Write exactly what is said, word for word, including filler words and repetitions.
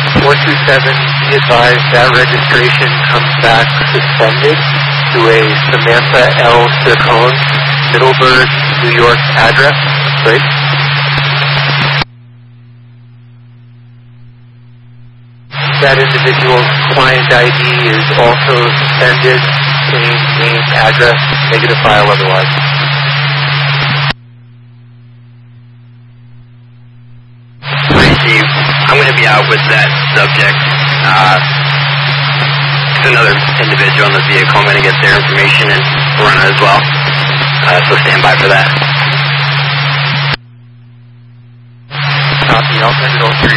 four two seven, be advised that registration comes back suspended to a Samantha L. Ciccone, Middleburg, New York address. Great. That individual's client I D is also suspended, same name, address, negative file otherwise. Steve, I'm going to be out with that subject. Uh, it's another individual in the vehicle. I'm going to get their information and run it as well. Uh, so stand by for that. Copy. I'll send it over to you.